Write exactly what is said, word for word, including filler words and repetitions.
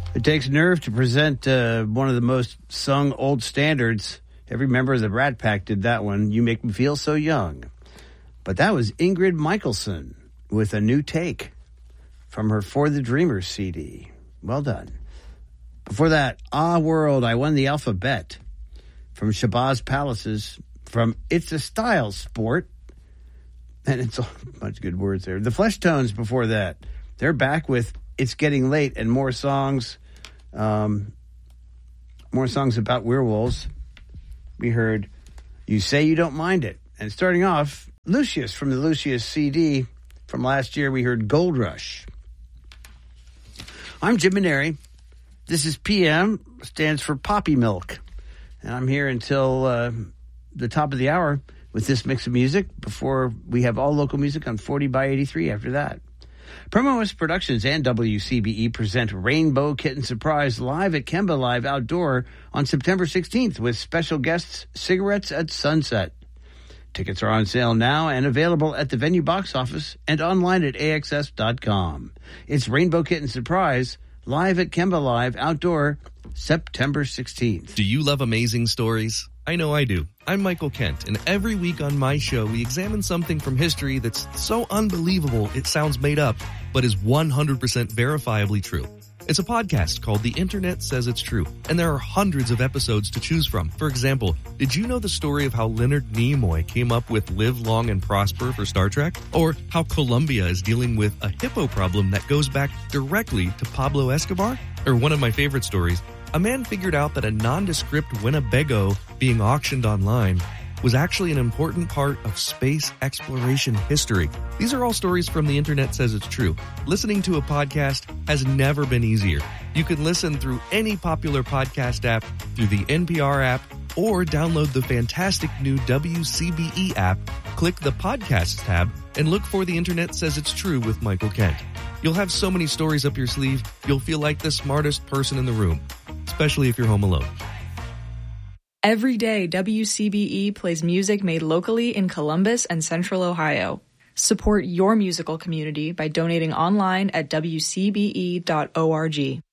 It takes nerve to present uh, one of the most sung old standards. Every member of the Rat Pack did that one. You Make Me Feel So Young. But that was Ingrid Michaelson with a new take from her For the Dreamers C D. Well done. Before that, Ah World, I Won the Alphabet from Shabazz Palaces, from It's a Style Sport. And it's a bunch of good words there. The Fleshtones before that. They're back with It's Getting Late and more songs. Um, more songs about werewolves. We heard You Say You Don't Mind It. And starting off, Lucius from the Lucius C D from last year, we heard Gold Rush. I'm Jim Maneri. This is P M, stands for Poppy Milk. And I'm here until uh, the top of the hour with this mix of music before we have all local music on forty by eighty-three after that. Promo West Productions and W C B E present Rainbow Kitten Surprise live at Kemba Live Outdoor on September sixteenth with special guests Cigarettes at Sunset. Tickets are on sale now and available at the venue box office and online at A X S dot com. It's Rainbow Kitten Surprise live at Kemba Live Outdoor September sixteenth. Do you love amazing stories? I know I do. I'm Michael Kent, and every week on my show, we examine something from history that's so unbelievable it sounds made up, but is one hundred percent verifiably true. It's a podcast called The Internet Says It's True, and there are hundreds of episodes to choose from. For example, did you know the story of how Leonard Nimoy came up with Live Long and Prosper for Star Trek? Or how Colombia is dealing with a hippo problem that goes back directly to Pablo Escobar? Or one of my favorite stories, a man figured out that a nondescript Winnebago being auctioned online was actually an important part of space exploration history. These are all stories from The Internet Says It's True. Listening to a podcast has never been easier. You can listen through any popular podcast app, through the N P R app, or download the fantastic new W C B E app, click the Podcasts tab, and look for The Internet Says It's True with Michael Kent. You'll have so many stories up your sleeve, you'll feel like the smartest person in the room, especially if you're home alone. Every day, W C B E plays music made locally in Columbus and Central Ohio. Support your musical community by donating online at W C B E dot org.